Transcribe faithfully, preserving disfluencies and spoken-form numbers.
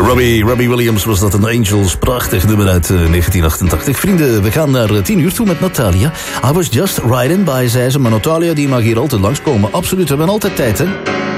Robbie, Robbie Williams was dat, een Angels. Prachtig nummer uit uh, negentien achtentachtig. Vrienden, we gaan naar uh, tien uur toe met Natalia. I was just riding by, zei ze. Maar Natalia die mag hier altijd langskomen. Absoluut, we hebben altijd tijd, hè.